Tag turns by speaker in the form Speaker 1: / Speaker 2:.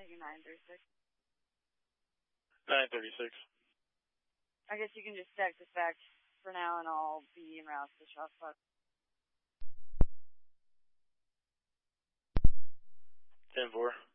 Speaker 1: at your 936.
Speaker 2: 936.
Speaker 1: I guess you can just text us back for now, and I'll be en route to the shop spot.
Speaker 2: 10-4.